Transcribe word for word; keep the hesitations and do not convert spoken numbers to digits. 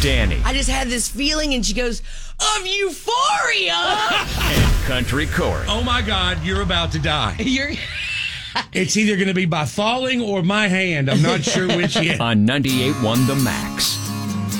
Danny. I just had this feeling, and she goes, of euphoria. And Country Corey. Oh, my God, you're about to die. You're... It's either going to be by falling or my hand. I'm not sure which yet. On ninety-eight point one The Max.